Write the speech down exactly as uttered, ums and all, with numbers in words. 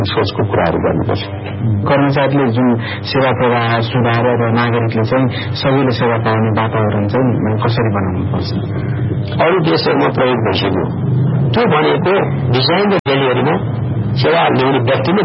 सोचको कुराहरू गर्नुपर्छ। कर्मचारीले जुन सेवा प्रवाह सुधारेर र नागरिकले चाहिँ सजिलो सेवा पाउने वातावरण चाहिँ कसरी बनाउनु पर्छ? अरू देशहरूमा प्रयोग भइसक्यो। त्यो भनेको डिजाइन र डेलिभरीमा सेवा ल्याउने व्यक्ति नै